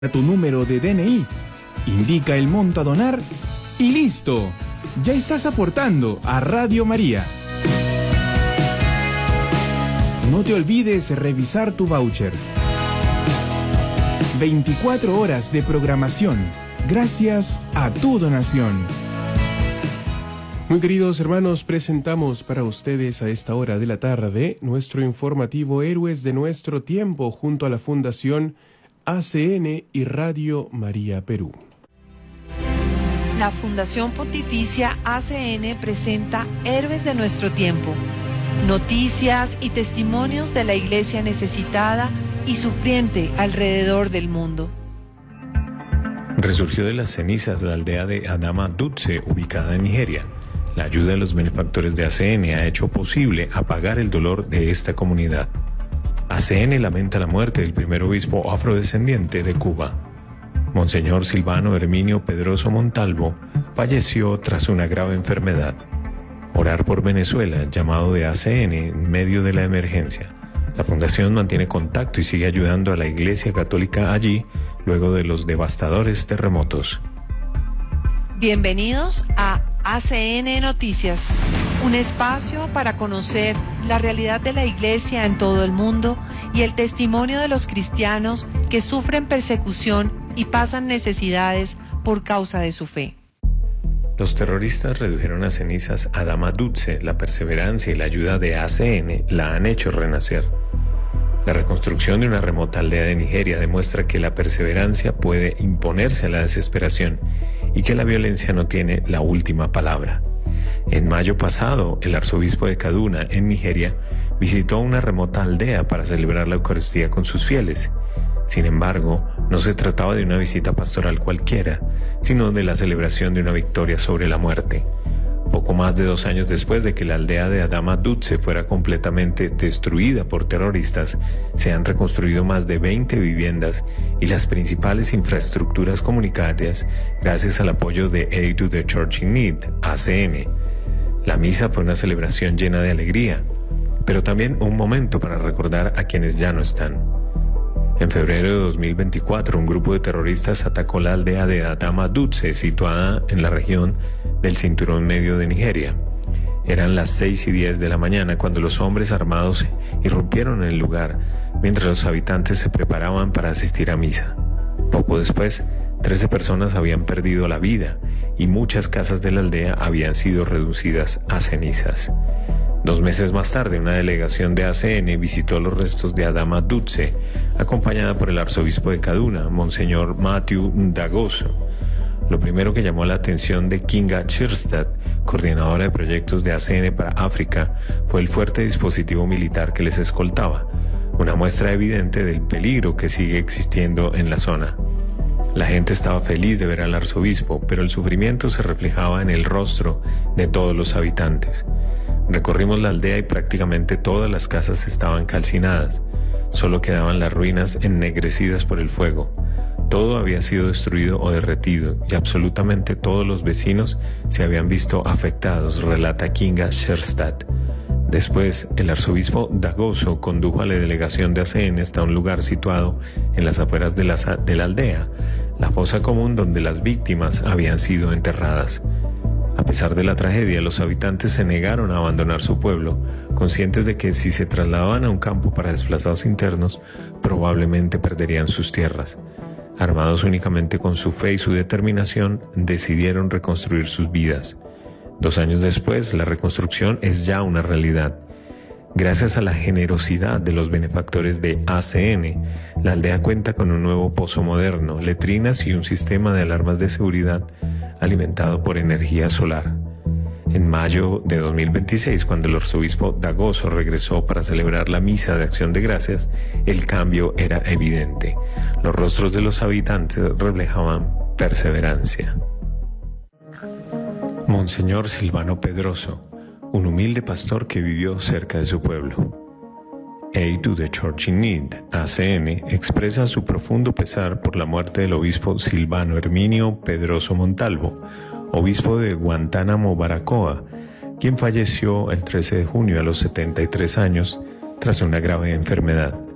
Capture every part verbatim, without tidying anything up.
tu número de D N I, indica el monto a donar y ¡listo! Ya estás aportando a Radio María. No te olvides revisar tu voucher. veinticuatro horas de programación gracias a tu donación. Muy queridos hermanos, presentamos para ustedes a esta hora de la tarde nuestro informativo Héroes de Nuestro Tiempo junto a la Fundación A C N y Radio María Perú. La Fundación Pontificia A C N presenta Héroes de Nuestro Tiempo, noticias y testimonios de la Iglesia necesitada y sufriente alrededor del mundo. Resurgió de las cenizas la aldea de Adama Dutse, ubicada en Nigeria. La ayuda de los benefactores de A C N ha hecho posible apagar el dolor de esta comunidad. A C N lamenta la muerte del primer obispo afrodescendiente de Cuba. Monseñor Silvano Herminio Pedroso Montalvo falleció tras una grave enfermedad. Orar por Venezuela, llamado de A C N en medio de la emergencia. La Fundación mantiene contacto y sigue ayudando a la Iglesia Católica allí, luego de los devastadores terremotos. Bienvenidos a A C N Noticias, un espacio para conocer la realidad de la Iglesia en todo el mundo y el testimonio de los cristianos que sufren persecución y pasan necesidades por causa de su fe. Los terroristas redujeron a cenizas a Adama Dutse. La perseverancia y la ayuda de A C N la han hecho renacer. La reconstrucción de una remota aldea de Nigeria demuestra que la perseverancia puede imponerse a la desesperación y que la violencia no tiene la última palabra. En mayo pasado, el arzobispo de Kaduna, en Nigeria, visitó una remota aldea para celebrar la Eucaristía con sus fieles. Sin embargo, no se trataba de una visita pastoral cualquiera, sino de la celebración de una victoria sobre la muerte. Poco más de dos años después de que la aldea de Adama Dutse fuera completamente destruida por terroristas, se han reconstruido más de veinte viviendas y las principales infraestructuras comunitarias gracias al apoyo de Aid to the Church in Need, A C N. La misa fue una celebración llena de alegría, pero también un momento para recordar a quienes ya no están. En febrero de dos mil veinticuatro, un grupo de terroristas atacó la aldea de Adama Dutse, situada en la región del Cinturón Medio de Nigeria. Eran las seis y diez de la mañana cuando los hombres armados irrumpieron en el lugar, mientras los habitantes se preparaban para asistir a misa. Poco después, trece personas habían perdido la vida y muchas casas de la aldea habían sido reducidas a cenizas. Dos meses más tarde, una delegación de A C N visitó los restos de Adama Dutse, acompañada por el arzobispo de Kaduna, Monseñor Matthew Ndagoso. Lo primero que llamó la atención de Kinga Chirstad, coordinadora de proyectos de A C N para África, fue el fuerte dispositivo militar que les escoltaba, una muestra evidente del peligro que sigue existiendo en la zona. La gente estaba feliz de ver al arzobispo, pero el sufrimiento se reflejaba en el rostro de todos los habitantes. Recorrimos la aldea y prácticamente todas las casas estaban calcinadas. Solo quedaban las ruinas ennegrecidas por el fuego. Todo había sido destruido o derretido y absolutamente todos los vecinos se habían visto afectados, relata Kinga Sherstad. Después, el arzobispo Dagoso condujo a la delegación de A C N hasta un lugar situado en las afueras de la, de la aldea, la fosa común donde las víctimas habían sido enterradas. A pesar de la tragedia, los habitantes se negaron a abandonar su pueblo, conscientes de que si se trasladaban a un campo para desplazados internos, probablemente perderían sus tierras. Armados únicamente con su fe y su determinación, decidieron reconstruir sus vidas. Dos años después, la reconstrucción es ya una realidad. Gracias a la generosidad de los benefactores de A C N, la aldea cuenta con un nuevo pozo moderno, letrinas y un sistema de alarmas de seguridad alimentado por energía solar. En mayo de dos mil veintiséis, cuando el arzobispo Dagoso regresó para celebrar la misa de acción de gracias, el cambio era evidente. Los rostros de los habitantes reflejaban perseverancia. Monseñor Silvano Pedroso, un humilde pastor que vivió cerca de su pueblo. Aid to the Church in Need, A C N, expresa su profundo pesar por la muerte del obispo Silvano Herminio Pedroso Montalvo, obispo de Guantánamo, Baracoa, quien falleció el trece de junio a los setenta y tres años tras una grave enfermedad.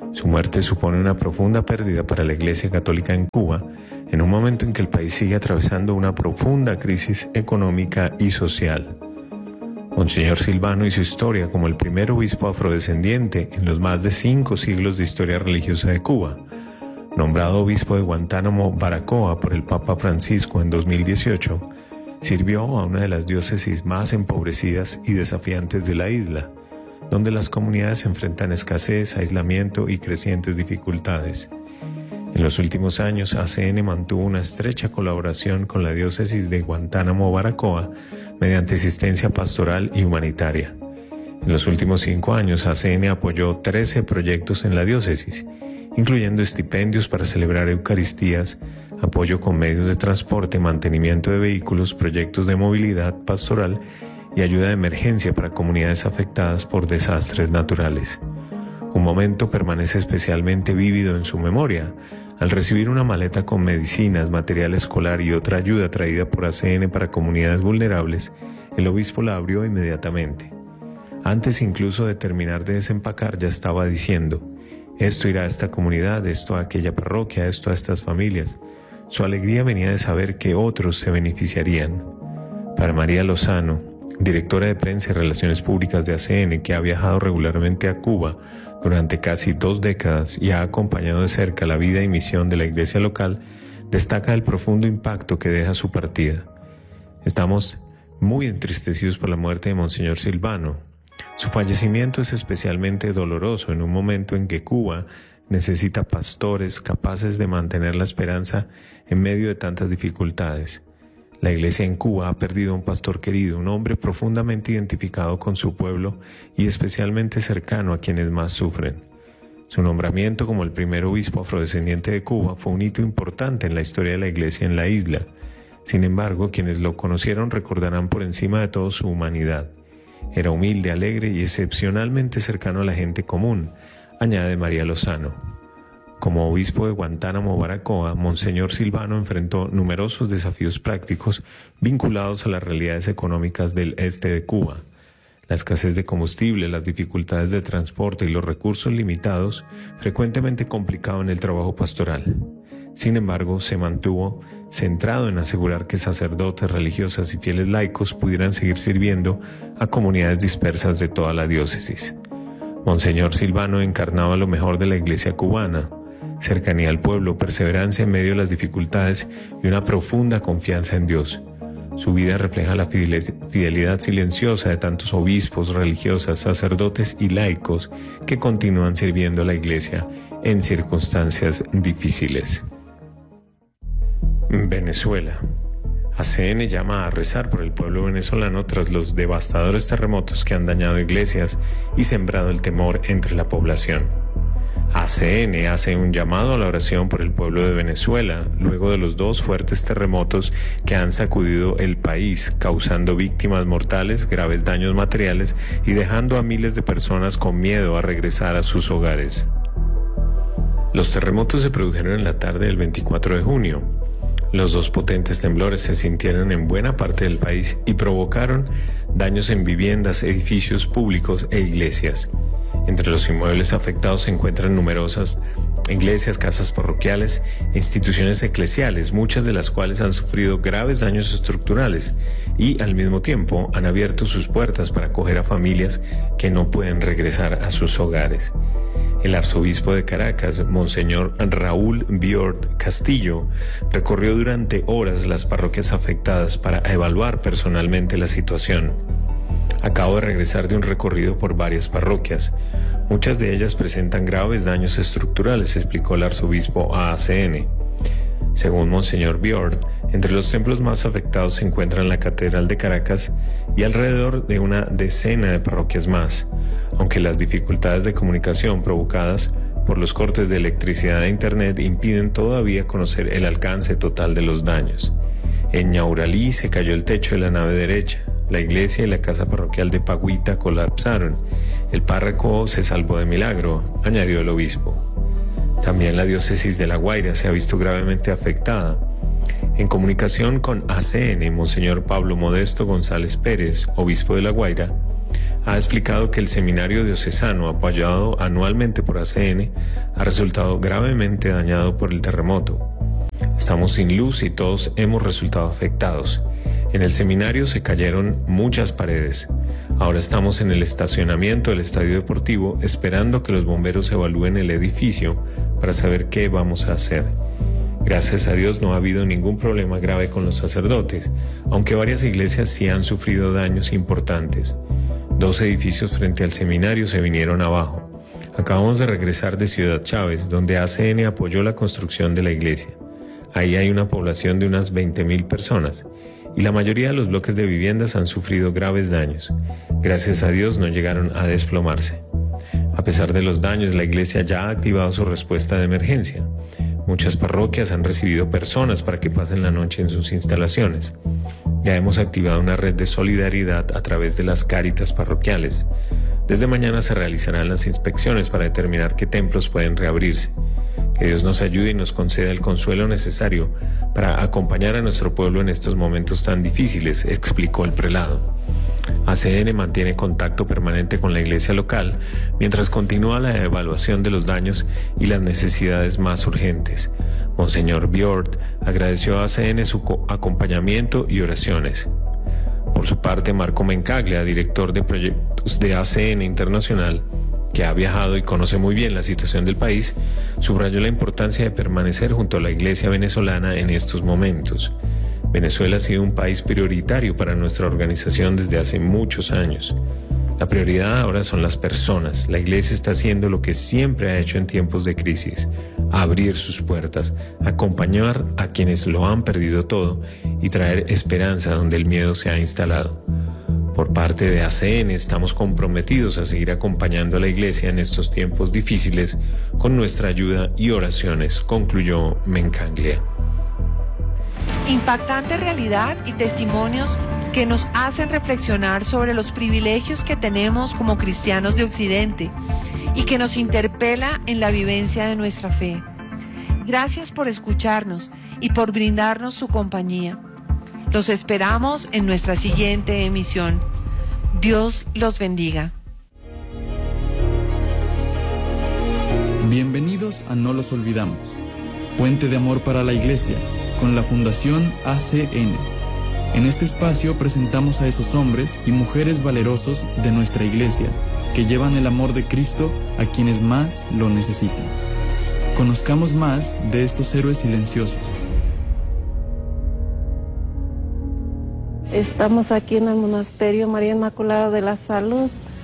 Su muerte supone una profunda pérdida para la Iglesia Católica en Cuba, en un momento en que el país sigue atravesando una profunda crisis económica y social. Monseñor Silvano y su historia como el primer obispo afrodescendiente en los más de cinco siglos de historia religiosa de Cuba, nombrado obispo de Guantánamo, Baracoa, por el Papa Francisco en dos mil dieciocho, sirvió a una de las diócesis más empobrecidas y desafiantes de la isla, donde las comunidades enfrentan escasez, aislamiento y crecientes dificultades. En los últimos años, A C N mantuvo una estrecha colaboración con la diócesis de Guantánamo, Baracoa, mediante asistencia pastoral y humanitaria. En los últimos cinco años, A C N apoyó trece proyectos en la diócesis, incluyendo estipendios para celebrar Eucaristías, apoyo con medios de transporte, mantenimiento de vehículos, proyectos de movilidad pastoral y ayuda de emergencia para comunidades afectadas por desastres naturales. Un momento permanece especialmente vívido en su memoria. Al recibir una maleta con medicinas, material escolar y otra ayuda traída por A C N para comunidades vulnerables, el obispo la abrió inmediatamente. Antes incluso de terminar de desempacar, ya estaba diciendo: esto irá a esta comunidad, esto a aquella parroquia, esto a estas familias. Su alegría venía de saber que otros se beneficiarían. Para María Lozano, directora de Prensa y Relaciones Públicas de A C N, que ha viajado regularmente a Cuba durante casi dos décadas y ha acompañado de cerca la vida y misión de la iglesia local, destaca el profundo impacto que deja su partida. Estamos muy entristecidos por la muerte de Monseñor Silvano. Su fallecimiento es especialmente doloroso en un momento en que Cuba necesita pastores capaces de mantener la esperanza en medio de tantas dificultades. La iglesia en Cuba ha perdido a un pastor querido, un hombre profundamente identificado con su pueblo y especialmente cercano a quienes más sufren. Su nombramiento como el primer obispo afrodescendiente de Cuba fue un hito importante en la historia de la iglesia en la isla. Sin embargo, quienes lo conocieron recordarán por encima de todo su humanidad. Era humilde, alegre y excepcionalmente cercano a la gente común, añade María Lozano. Como obispo de Guantánamo, Baracoa, Monseñor Silvano enfrentó numerosos desafíos prácticos vinculados a las realidades económicas del este de Cuba. La escasez de combustible, las dificultades de transporte y los recursos limitados frecuentemente complicaban el trabajo pastoral. Sin embargo, se mantuvo centrado en asegurar que sacerdotes, religiosas y fieles laicos pudieran seguir sirviendo a comunidades dispersas de toda la diócesis. Monseñor Silvano encarnaba lo mejor de la iglesia cubana: cercanía al pueblo, perseverancia en medio de las dificultades y una profunda confianza en Dios. Su vida refleja la fidelidad silenciosa de tantos obispos, religiosas, sacerdotes y laicos que continúan sirviendo a la iglesia en circunstancias difíciles. Venezuela. A C N llama a rezar por el pueblo venezolano tras los devastadores terremotos que han dañado iglesias y sembrado el temor entre la población. A C N hace un llamado a la oración por el pueblo de Venezuela luego de los dos fuertes terremotos que han sacudido el país, causando víctimas mortales, graves daños materiales y dejando a miles de personas con miedo a regresar a sus hogares. Los terremotos se produjeron en la tarde del veinticuatro de junio. Los dos potentes temblores se sintieron en buena parte del país y provocaron daños en viviendas, edificios públicos e iglesias. Entre los inmuebles afectados se encuentran numerosas iglesias, casas parroquiales e instituciones eclesiales, muchas de las cuales han sufrido graves daños estructurales y, al mismo tiempo, han abierto sus puertas para acoger a familias que no pueden regresar a sus hogares. El arzobispo de Caracas, Monseñor Raúl Biord Castillo, recorrió durante horas las parroquias afectadas para evaluar personalmente la situación. Acabo de regresar de un recorrido por varias parroquias. Muchas de ellas presentan graves daños estructurales, explicó el arzobispo a A C N. Según Monseñor Biord, entre los templos más afectados se encuentran la Catedral de Caracas y alrededor de una decena de parroquias más, aunque las dificultades de comunicación provocadas por los cortes de electricidad e internet impiden todavía conocer el alcance total de los daños. En Ñauralí se cayó el techo de la nave derecha. La iglesia y la casa parroquial de Pagüita colapsaron. El párroco se salvó de milagro, añadió el obispo. También la diócesis de La Guaira se ha visto gravemente afectada. En comunicación con A C N, Monseñor Pablo Modesto González Pérez, obispo de La Guaira, ha explicado que el seminario diocesano, apoyado anualmente por A C N, ha resultado gravemente dañado por el terremoto. Estamos sin luz y todos hemos resultado afectados. En el seminario se cayeron muchas paredes. Ahora estamos en el estacionamiento del estadio deportivo esperando que los bomberos evalúen el edificio para saber qué vamos a hacer. Gracias a Dios no ha habido ningún problema grave con los sacerdotes, aunque varias iglesias sí han sufrido daños importantes. Dos edificios frente al seminario se vinieron abajo. Acabamos de regresar de Ciudad Chávez, donde A C N apoyó la construcción de la iglesia. Ahí hay una población de unas veinte mil personas y la mayoría de los bloques de viviendas han sufrido graves daños. Gracias a Dios no llegaron a desplomarse. A pesar de los daños, la iglesia ya ha activado su respuesta de emergencia. Muchas parroquias han recibido personas para que pasen la noche en sus instalaciones. Ya hemos activado una red de solidaridad a través de las cáritas parroquiales. Desde mañana se realizarán las inspecciones para determinar qué templos pueden reabrirse. Que Dios nos ayude y nos conceda el consuelo necesario para acompañar a nuestro pueblo en estos momentos tan difíciles, explicó el prelado. A C N mantiene contacto permanente con la iglesia local mientras continúa la evaluación de los daños y las necesidades más urgentes. Monseñor Biort agradeció a A C N su acompañamiento y oraciones. Por su parte, Marco Mencaglia, director de proyectos de A C N Internacional, que ha viajado y conoce muy bien la situación del país, subrayó la importancia de permanecer junto a la iglesia venezolana en estos momentos. Venezuela ha sido un país prioritario para nuestra organización desde hace muchos años. La prioridad ahora son las personas. La iglesia está haciendo lo que siempre ha hecho en tiempos de crisis: abrir sus puertas, acompañar a quienes lo han perdido todo y traer esperanza donde el miedo se ha instalado. Por parte de A C N estamos comprometidos a seguir acompañando a la iglesia en estos tiempos difíciles con nuestra ayuda y oraciones, concluyó Mencaglia. Impactante realidad y testimonios que nos hacen reflexionar sobre los privilegios que tenemos como cristianos de Occidente y que nos interpela en la vivencia de nuestra fe. Gracias por escucharnos y por brindarnos su compañía. Los esperamos en nuestra siguiente emisión. Dios los bendiga. Bienvenidos a No los olvidamos, puente de amor para la Iglesia, con la Fundación A C N. En este espacio presentamos a esos hombres y mujeres valerosos de nuestra Iglesia, que llevan el amor de Cristo a quienes más lo necesitan. Conozcamos más de estos héroes silenciosos. Estamos aquí en el Monasterio María Inmaculada de la Salud.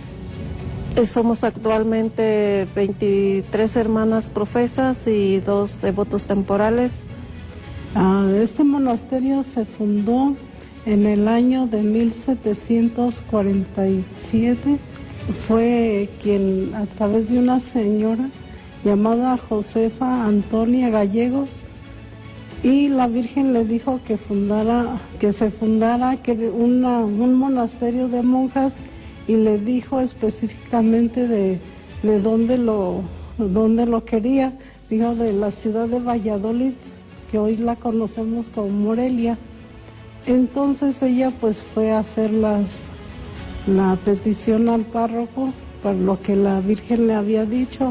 Somos actualmente veintitrés hermanas profesas y dos devotos temporales. Este monasterio se fundó en el año de mil setecientos cuarenta y siete. Fue quien, a través de una señora llamada Josefa Antonia Gallegos, y la Virgen le dijo que fundara, que se fundara que una, un monasterio de monjas, y le dijo específicamente de, de dónde lo, dónde lo quería. Dijo de la ciudad de Valladolid, que hoy la conocemos como Morelia. Entonces ella pues fue a hacer las, la petición al párroco por lo que la Virgen le había dicho,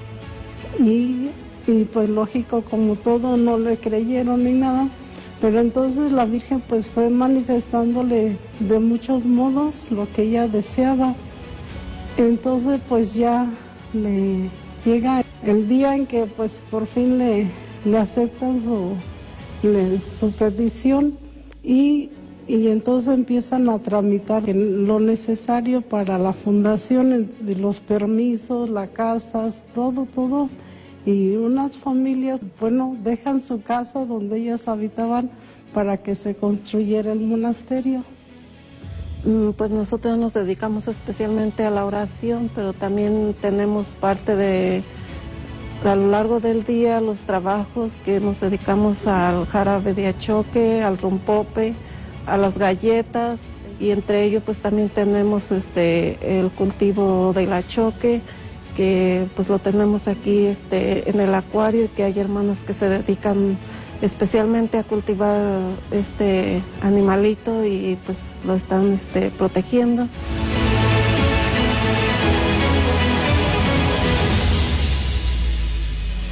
y Y pues lógico, como todo, no le creyeron ni nada, pero entonces la Virgen pues fue manifestándole de muchos modos lo que ella deseaba. Entonces pues ya le llega el día en que pues por fin le, le aceptan su, le, su petición, y, y entonces empiezan a tramitar lo necesario para la fundación, los permisos, las casas, todo, todo. Y unas familias, bueno, dejan su casa donde ellas habitaban para que se construyera el monasterio. Pues nosotros nos dedicamos especialmente a la oración, pero también tenemos parte de, a lo largo del día, los trabajos que nos dedicamos al jarabe de achoque, al rompope, a las galletas, y entre ellos pues también tenemos este el cultivo del achoque, que pues lo tenemos aquí este, en el acuario, y que hay hermanas que se dedican especialmente a cultivar este animalito y pues lo están este, protegiendo.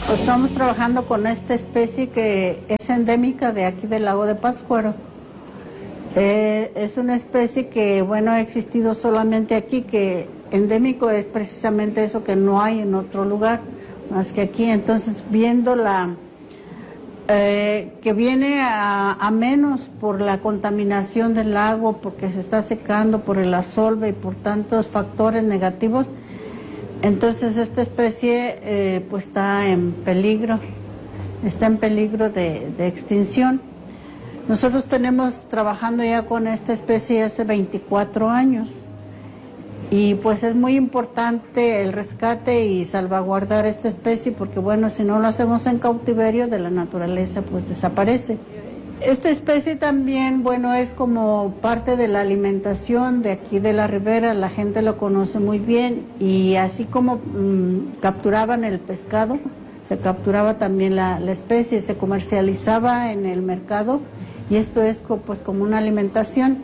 Pues estamos trabajando con esta especie que es endémica de aquí del lago de Pátzcuaro. Eh, es una especie que, bueno, ha existido solamente aquí, que endémico es precisamente eso que no hay en otro lugar más que aquí. Entonces, viendo la eh, que viene a, a menos por la contaminación del lago, porque se está secando por el asolve y por tantos factores negativos, entonces esta especie eh, pues está en peligro, está en peligro de, de extinción. Nosotros tenemos trabajando ya con esta especie hace veinticuatro años y pues es muy importante el rescate y salvaguardar esta especie porque, bueno, si no lo hacemos en cautiverio, de la naturaleza pues desaparece. Esta especie también, bueno, es como parte de la alimentación de aquí de la ribera, la gente lo conoce muy bien y así como mmm, capturaban el pescado, se capturaba también la, la especie, se comercializaba en el mercado. Y esto es pues como una alimentación.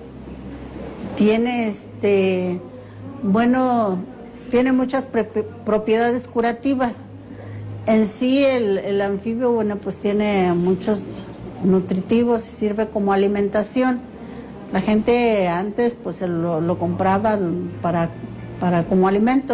Tiene este, bueno, tiene muchas propiedades curativas. En sí el, el anfibio, bueno, pues tiene muchos nutritivos y sirve como alimentación. La gente antes pues lo, lo compraba para, para como alimento.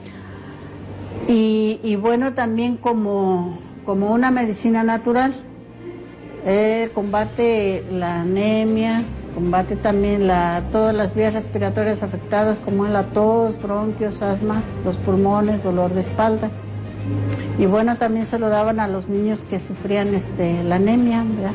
Y, y bueno, también como, como una medicina natural. Eh, combate la anemia, combate también la, todas las vías respiratorias afectadas como la tos, bronquios, asma, los pulmones, dolor de espalda. Y bueno, también se lo daban a los niños que sufrían este, la anemia, ¿verdad?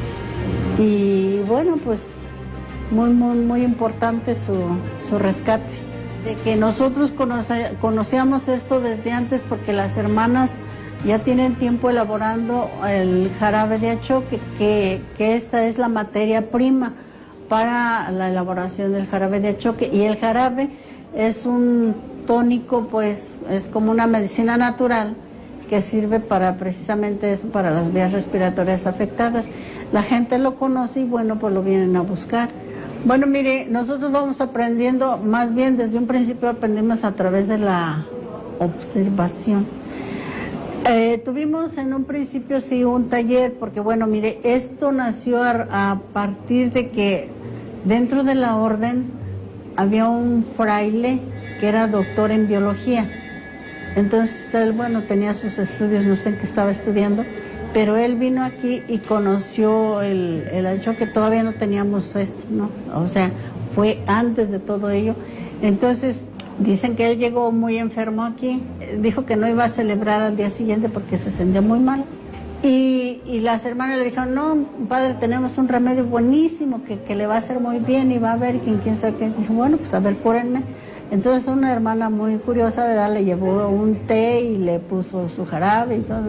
Y bueno, pues muy, muy, muy importante su, su rescate. De que nosotros conoce, conocíamos esto desde antes porque las hermanas ya tienen tiempo elaborando el jarabe de achoque, que, que esta es la materia prima para la elaboración del jarabe de achoque. Y el jarabe es un tónico, pues es como una medicina natural que sirve para precisamente eso, para las vías respiratorias afectadas. La gente lo conoce y bueno, pues lo vienen a buscar. Bueno, mire, nosotros vamos aprendiendo, más bien desde un principio aprendimos a través de la observación. Eh, tuvimos en un principio sí un taller, porque bueno, mire, esto nació a, a partir de que dentro de la orden había un fraile que era doctor en biología. Entonces él, bueno, tenía sus estudios, no sé en qué estaba estudiando, pero él vino aquí y conoció el, el achoque, todavía no teníamos esto, ¿no? O sea, fue antes de todo ello. Entonces, dicen que él llegó muy enfermo aquí, dijo que no iba a celebrar al día siguiente porque se sentía muy mal. Y, y las hermanas le dijeron, no, padre, tenemos un remedio buenísimo que, que le va a hacer muy bien y va a ver quién, quién sabe qué. Dijo, bueno, pues a ver, cúrenme. Entonces una hermana muy curiosa, ¿verdad?, le llevó un té y le puso su jarabe y todo.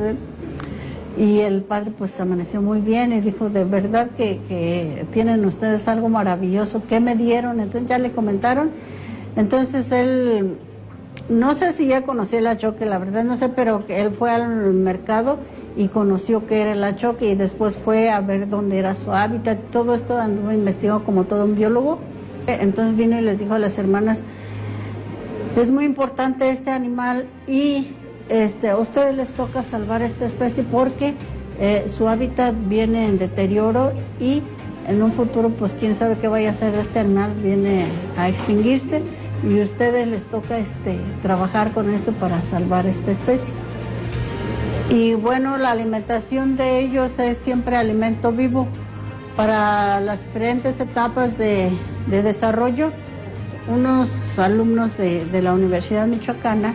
Y el padre pues amaneció muy bien y dijo, de verdad que, que tienen ustedes algo maravilloso. ¿Qué me dieron? Entonces ya le comentaron. Entonces él, no sé si ya conocía el achoque, la verdad no sé, pero él fue al mercado y conoció qué era el achoque y después fue a ver dónde era su hábitat. Todo esto anduvo investigando como todo un biólogo. Entonces vino y les dijo a las hermanas, es muy importante este animal y este, a ustedes les toca salvar esta especie porque eh, su hábitat viene en deterioro y en un futuro pues quién sabe qué vaya a hacer de este animal, viene a extinguirse. Y a ustedes les toca este, trabajar con esto para salvar esta especie. Y bueno, la alimentación de ellos es siempre alimento vivo para las diferentes etapas de, de desarrollo. Unos alumnos de, de la Universidad Michoacana,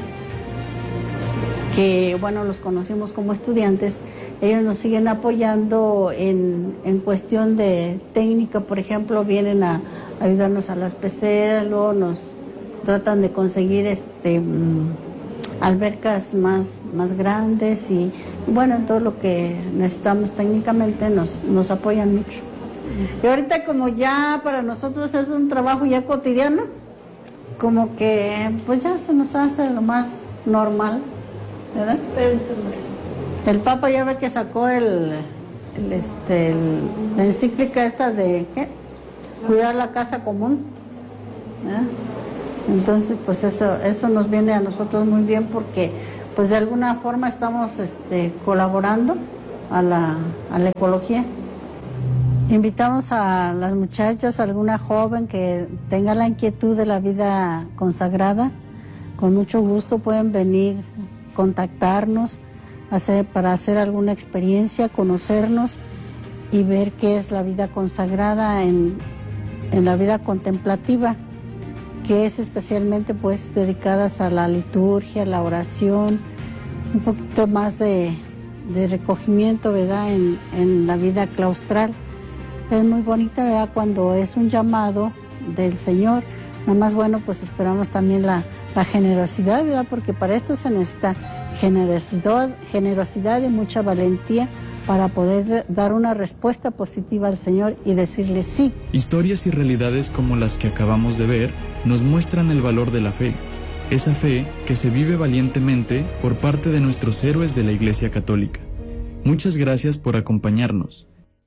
que bueno, los conocimos como estudiantes, ellos nos siguen apoyando en, en cuestión de técnica, por ejemplo, vienen a ayudarnos a las peceras, luego nos tratan de conseguir este albercas más, más grandes y bueno, en todo lo que necesitamos técnicamente nos, nos apoyan mucho. Y ahorita como ya para nosotros es un trabajo ya cotidiano, como que pues ya se nos hace lo más normal, ¿verdad? El Papa ya ve que sacó el, el, este, el, la encíclica esta de ¿qué? Cuidar la casa común, ¿verdad? Entonces, pues eso, eso nos viene a nosotros muy bien porque, pues de alguna forma estamos este, colaborando a la, a la ecología. Invitamos a las muchachas, a alguna joven que tenga la inquietud de la vida consagrada, con mucho gusto pueden venir, contactarnos, hacer, para hacer alguna experiencia, conocernos y ver qué es la vida consagrada en, en la vida contemplativa, que es especialmente pues dedicadas a la liturgia, la oración, un poquito más de, de recogimiento, ¿verdad?, en, en la vida claustral. Es muy bonita, ¿verdad?, cuando es un llamado del Señor. Nada más, bueno, pues esperamos también la, la generosidad, ¿verdad?, porque para esto se necesita generosidad, generosidad y mucha valentía para poder dar una respuesta positiva al Señor y decirle sí. Historias y realidades como las que acabamos de ver nos muestran el valor de la fe, esa fe que se vive valientemente por parte de nuestros héroes de la Iglesia Católica. Muchas gracias por acompañarnos.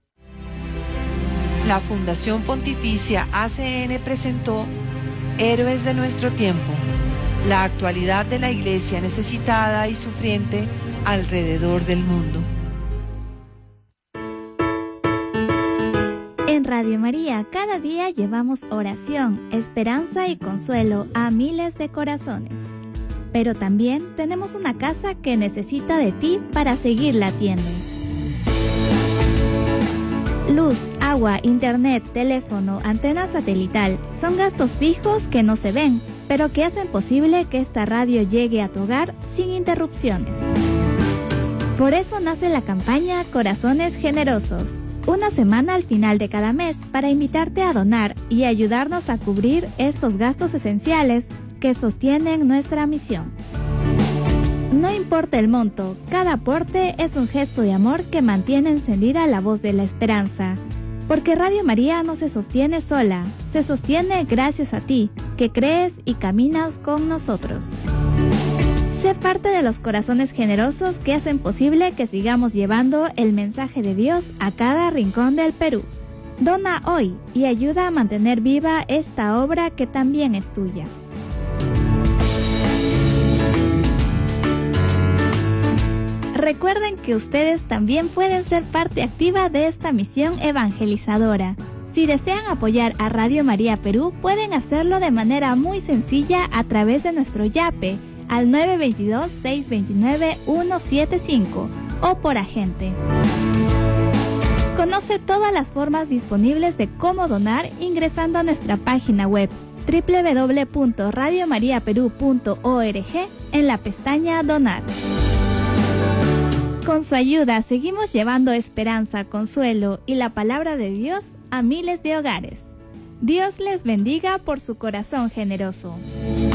La Fundación Pontificia A C N presentó Héroes de nuestro tiempo, la actualidad de la Iglesia necesitada y sufriente alrededor del mundo. En Radio María, cada día llevamos oración, esperanza y consuelo a miles de corazones. Pero también tenemos una casa que necesita de ti para seguir latiendo. Luz, agua, internet, teléfono, antena satelital son gastos fijos que no se ven, pero que hacen posible que esta radio llegue a tu hogar sin interrupciones. Por eso nace la campaña Corazones Generosos. Una semana al final de cada mes para invitarte a donar y ayudarnos a cubrir estos gastos esenciales que sostienen nuestra misión. No importa el monto, cada aporte es un gesto de amor que mantiene encendida la voz de la esperanza. Porque Radio María no se sostiene sola, se sostiene gracias a ti, que crees y caminas con nosotros. Sé parte de los corazones generosos que hacen posible que sigamos llevando el mensaje de Dios a cada rincón del Perú. Dona hoy y ayuda a mantener viva esta obra que también es tuya. Recuerden que ustedes también pueden ser parte activa de esta misión evangelizadora. Si desean apoyar a Radio María Perú, pueden hacerlo de manera muy sencilla a través de nuestro Yape al nueve dos dos, seis dos nueve, uno siete cinco o por agente. Conoce todas las formas disponibles de cómo donar ingresando a nuestra página web doble u doble u doble u punto radio maría perú punto org en la pestaña Donar. Con su ayuda seguimos llevando esperanza, consuelo y la palabra de Dios a miles de hogares. Dios les bendiga por su corazón generoso.